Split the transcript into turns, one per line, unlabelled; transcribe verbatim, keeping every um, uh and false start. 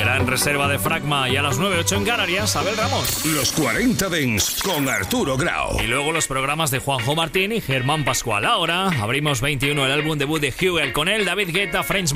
Gran reserva de Fragma y a las nueve ocho en Canarias, Abel Ramos.
Los cuarenta Dents con Arturo Grau.
Y luego los programas de Juanjo Martín y Germán Pascual. Ahora abrimos veintiuno, el álbum debut de Hugel. Con él, David Guetta, French